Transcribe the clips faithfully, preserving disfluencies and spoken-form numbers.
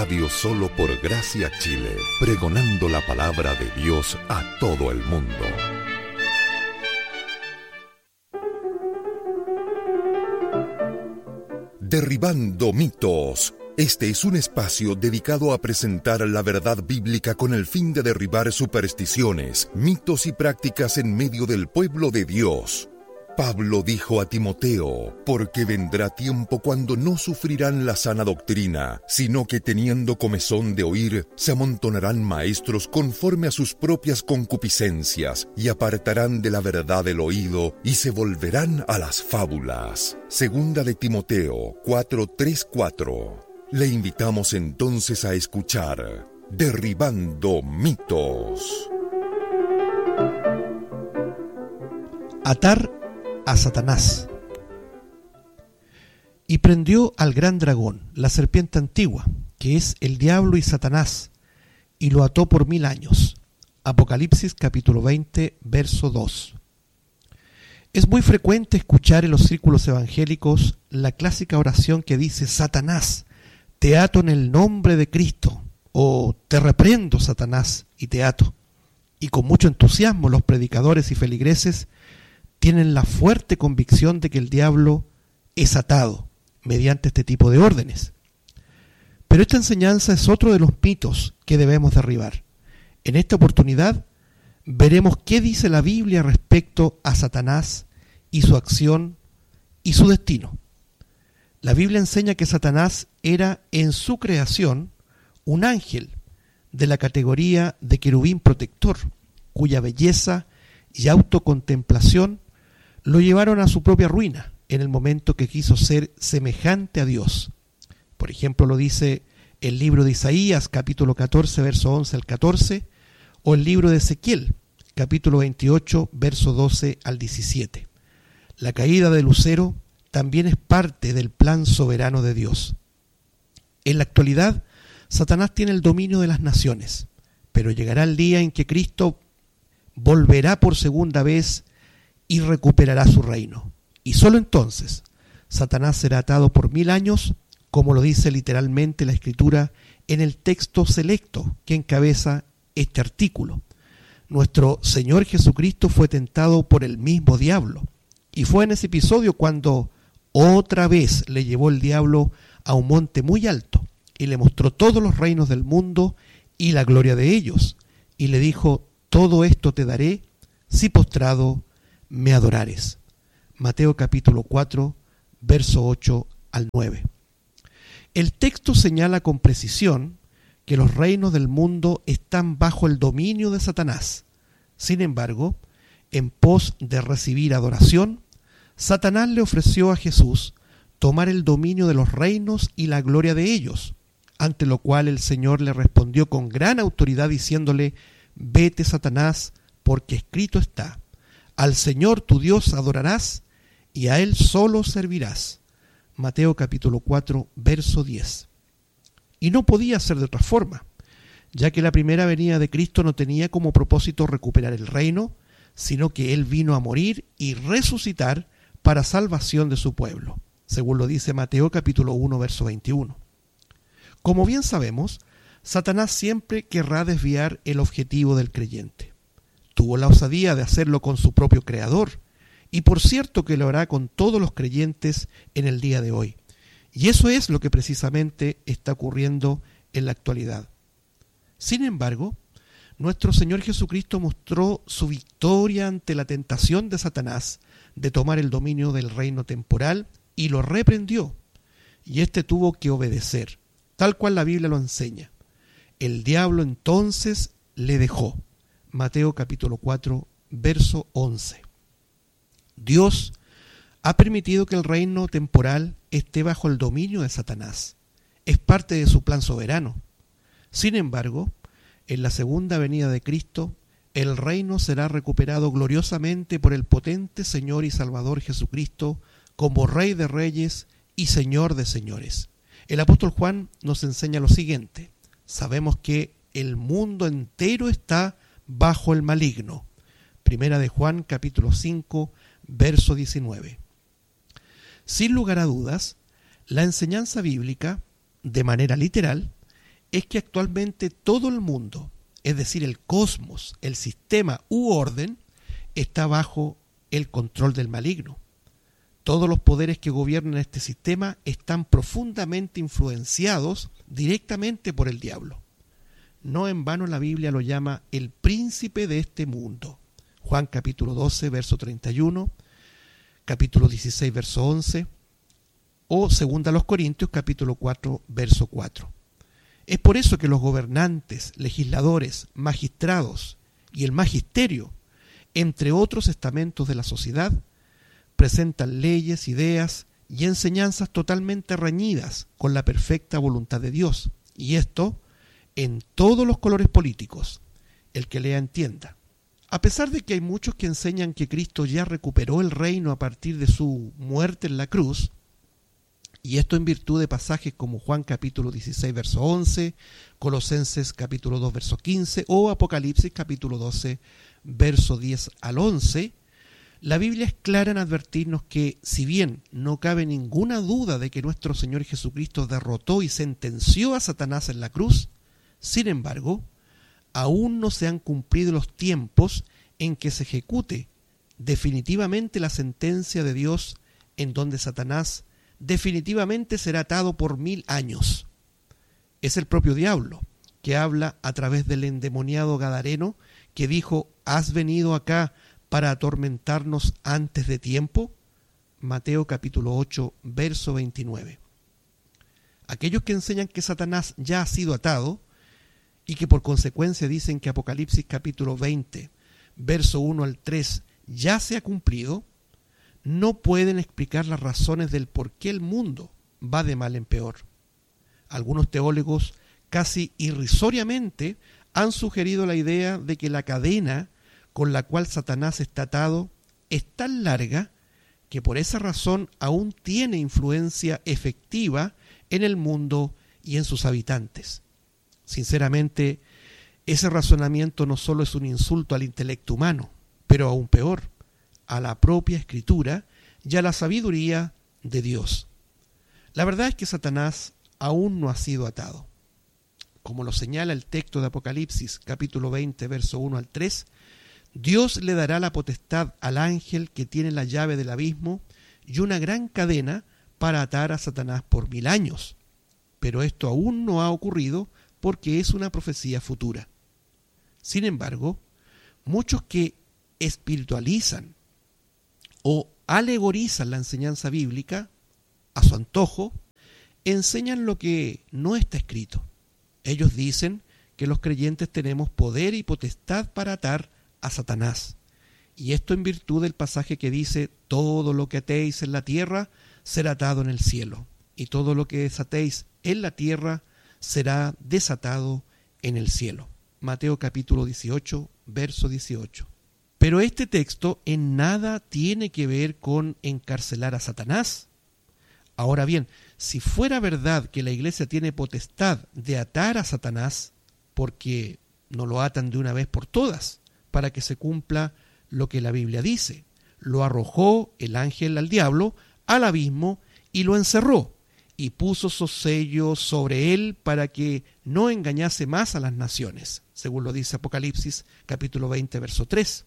Radio Solo por Gracia Chile, pregonando la palabra de Dios a todo el mundo. Derribando mitos. Este es un espacio dedicado a presentar la verdad bíblica con el fin de derribar supersticiones, mitos y prácticas en medio del pueblo de Dios. Pablo dijo a Timoteo, porque vendrá tiempo cuando no sufrirán la sana doctrina, sino que teniendo comezón de oír, se amontonarán maestros conforme a sus propias concupiscencias, y apartarán de la verdad el oído, y se volverán a las fábulas. Segunda de Timoteo cuatro, tres, cuatro. Le invitamos entonces a escuchar Derribando mitos. Atar a Satanás. Y prendió al gran dragón, la serpiente antigua, que es el diablo y Satanás, y lo ató por mil años. Apocalipsis capítulo veinte, verso dos. Es muy frecuente escuchar en los círculos evangélicos la clásica oración que dice: Satanás, te ato en el nombre de Cristo, o te reprendo, Satanás, y te ato. Y con mucho entusiasmo los predicadores y feligreses tienen la fuerte convicción de que el diablo es atado mediante este tipo de órdenes. Pero esta enseñanza es otro de los mitos que debemos derribar. En esta oportunidad veremos qué dice la Biblia respecto a Satanás y su acción y su destino. La Biblia enseña que Satanás era en su creación un ángel de la categoría de querubín protector, cuya belleza y autocontemplación lo llevaron a su propia ruina en el momento que quiso ser semejante a Dios. Por ejemplo, lo dice el libro de Isaías, capítulo catorce, verso once al catorce, o el libro de Ezequiel, capítulo veintiocho, verso doce al diecisiete. La caída de Lucero también es parte del plan soberano de Dios. En la actualidad, Satanás tiene el dominio de las naciones, pero llegará el día en que Cristo volverá por segunda vez y recuperará su reino. Y solo entonces Satanás será atado por mil años, como lo dice literalmente la Escritura en el texto selecto que encabeza este artículo. Nuestro Señor Jesucristo fue tentado por el mismo diablo, y fue en ese episodio cuando otra vez le llevó el diablo a un monte muy alto y le mostró todos los reinos del mundo y la gloria de ellos, y le dijo: todo esto te daré si postrado me adorares. Mateo capítulo cuatro, verso ocho al nueve. El texto señala con precisión que los reinos del mundo están bajo el dominio de Satanás. Sin embargo, en pos de recibir adoración, Satanás le ofreció a Jesús tomar el dominio de los reinos y la gloria de ellos, ante lo cual el Señor le respondió con gran autoridad diciéndole: vete, Satanás, porque escrito está: al Señor tu Dios adorarás y a Él solo servirás. Mateo capítulo cuatro, verso diez. Y no podía ser de otra forma, ya que la primera venida de Cristo no tenía como propósito recuperar el reino, sino que Él vino a morir y resucitar para salvación de su pueblo, según lo dice Mateo capítulo uno, verso veintiuno. Como bien sabemos, Satanás siempre querrá desviar el objetivo del creyente. Tuvo la osadía de hacerlo con su propio creador, y por cierto que lo hará con todos los creyentes en el día de hoy. Y eso es lo que precisamente está ocurriendo en la actualidad. Sin embargo, nuestro Señor Jesucristo mostró su victoria ante la tentación de Satanás de tomar el dominio del reino temporal y lo reprendió. Y éste tuvo que obedecer, tal cual la Biblia lo enseña. El diablo entonces le dejó. Mateo capítulo cuatro, verso once. Dios ha permitido que el reino temporal esté bajo el dominio de Satanás. Es parte de su plan soberano. Sin embargo, en la segunda venida de Cristo, el reino será recuperado gloriosamente por el potente Señor y Salvador Jesucristo como Rey de Reyes y Señor de Señores. El apóstol Juan nos enseña lo siguiente: sabemos que el mundo entero está bajo el maligno. Primera de Juan capítulo cinco, verso diecinueve. Sin lugar a dudas, la enseñanza bíblica, de manera literal, es que actualmente todo el mundo, es decir, el cosmos, el sistema u orden, está bajo el control del maligno. Todos los poderes que gobiernan este sistema están profundamente influenciados directamente por el diablo. No en vano la Biblia lo llama el príncipe de este mundo. Juan capítulo doce, verso treinta y uno, capítulo dieciséis, verso once, o segunda a los Corintios, capítulo cuatro, verso cuatro. Es por eso que los gobernantes, legisladores, magistrados y el magisterio, entre otros estamentos de la sociedad, presentan leyes, ideas y enseñanzas totalmente reñidas con la perfecta voluntad de Dios. Y esto en todos los colores políticos. El que lea entienda. A pesar de que hay muchos que enseñan que Cristo ya recuperó el reino a partir de su muerte en la cruz, y esto en virtud de pasajes como Juan capítulo dieciséis, verso once, Colosenses capítulo dos, verso quince, o Apocalipsis capítulo doce, verso diez al once, la Biblia es clara en advertirnos que, si bien no cabe ninguna duda de que nuestro Señor Jesucristo derrotó y sentenció a Satanás en la cruz, sin embargo, aún no se han cumplido los tiempos en que se ejecute definitivamente la sentencia de Dios, en donde Satanás definitivamente será atado por mil años. Es el propio diablo que habla a través del endemoniado gadareno que dijo: ¿has venido acá para atormentarnos antes de tiempo? Mateo capítulo ocho, verso veintinueve. Aquellos que enseñan que Satanás ya ha sido atado y que por consecuencia dicen que Apocalipsis capítulo veinte, verso uno al tres ya se ha cumplido, no pueden explicar las razones del por qué el mundo va de mal en peor. Algunos teólogos casi irrisoriamente han sugerido la idea de que la cadena con la cual Satanás está atado es tan larga que por esa razón aún tiene influencia efectiva en el mundo y en sus habitantes. Sinceramente, ese razonamiento no solo es un insulto al intelecto humano, pero aún peor, a la propia Escritura y a la sabiduría de Dios. La verdad es que Satanás aún no ha sido atado. Como lo señala el texto de Apocalipsis, capítulo veinte, verso uno al tres, Dios le dará la potestad al ángel que tiene la llave del abismo y una gran cadena para atar a Satanás por mil años. Pero esto aún no ha ocurrido porque es una profecía futura. Sin embargo, muchos que espiritualizan o alegorizan la enseñanza bíblica a su antojo, enseñan lo que no está escrito. Ellos dicen que los creyentes tenemos poder y potestad para atar a Satanás. Y esto en virtud del pasaje que dice: todo lo que atéis en la tierra será atado en el cielo, y todo lo que desatéis en la tierra será desatado en el cielo. Mateo capítulo dieciocho, verso dieciocho. Pero este texto en nada tiene que ver con encarcelar a Satanás. Ahora bien, si fuera verdad que la iglesia tiene potestad de atar a Satanás, porque no lo atan de una vez por todas, para que se cumpla lo que la Biblia dice: lo arrojó el ángel al diablo al abismo y lo encerró, y puso su sello sobre él para que no engañase más a las naciones, según lo dice Apocalipsis capítulo veinte, verso tres.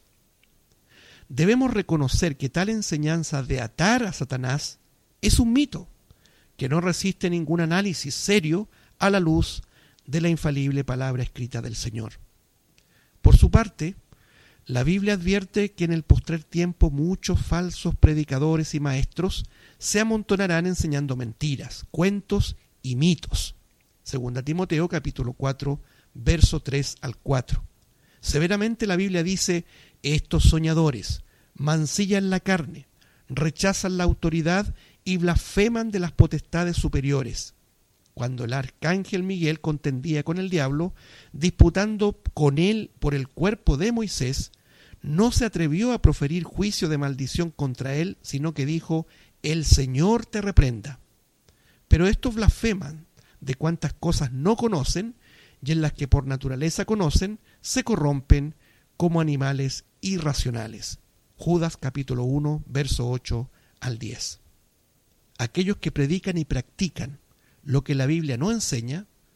Debemos reconocer que tal enseñanza de atar a Satanás es un mito que no resiste ningún análisis serio a la luz de la infalible palabra escrita del Señor. Por su parte, la Biblia advierte que en el postrer tiempo muchos falsos predicadores y maestros se amontonarán enseñando mentiras, cuentos y mitos. Segunda Timoteo capítulo cuatro, verso tres al cuatro. Severamente la Biblia dice: estos soñadores mancillan la carne, rechazan la autoridad y blasfeman de las potestades superiores. Cuando el arcángel Miguel contendía con el diablo, disputando con él por el cuerpo de Moisés, no se atrevió a proferir juicio de maldición contra él, sino que dijo: el Señor te reprenda. Pero estos blasfeman de cuantas cosas no conocen, y en las que por naturaleza conocen, se corrompen como animales irracionales. Judas capítulo uno, verso ocho al diez. Aquellos que predican y practican lo que la Biblia no enseña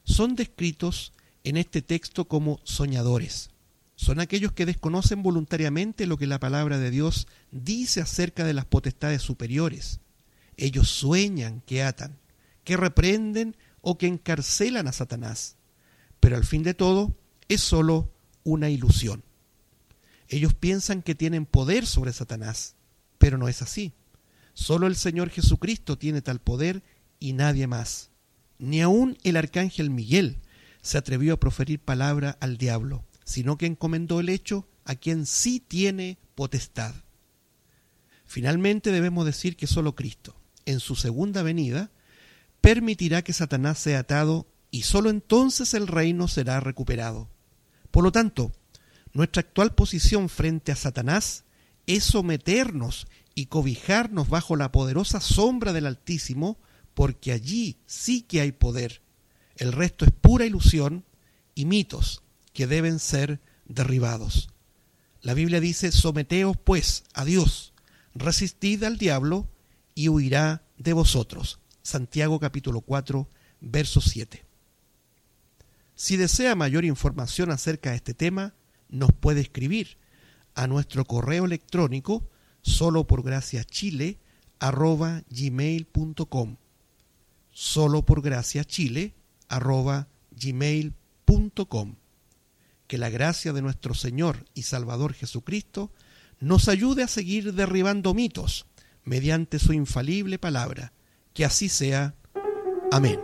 son descritos en este texto como soñadores. Son aquellos que desconocen voluntariamente lo que la palabra de Dios dice acerca de las potestades superiores. Ellos sueñan que atan, que reprenden o que encarcelan a Satanás. Pero al fin de todo es solo una ilusión. Ellos piensan que tienen poder sobre Satanás, pero no es así. Solo el Señor Jesucristo tiene tal poder y nadie más. Ni aun el arcángel Miguel se atrevió a proferir palabra al diablo, sino que encomendó el hecho a quien sí tiene potestad. Finalmente debemos decir que solo Cristo, en su segunda venida, permitirá que Satanás sea atado y solo entonces el reino será recuperado. Por lo tanto, nuestra actual posición frente a Satanás es someternos y cobijarnos bajo la poderosa sombra del Altísimo, porque allí sí que hay poder. El resto es pura ilusión y mitos que deben ser derribados. La Biblia dice: someteos pues a Dios, resistid al diablo y huirá de vosotros. Santiago capítulo cuatro, verso siete. Si desea mayor información acerca de este tema, nos puede escribir a nuestro correo electrónico solo por gracia chile arroba gmail punto com, solo por gracia chile arroba gmail punto com. Que la gracia de nuestro Señor y Salvador Jesucristo nos ayude a seguir derribando mitos mediante su infalible palabra. Que así sea. Amén.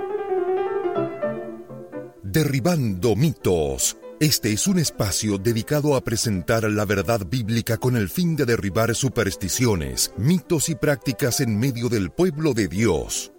Derribando mitos. Este es un espacio dedicado a presentar la verdad bíblica con el fin de derribar supersticiones, mitos y prácticas en medio del pueblo de Dios.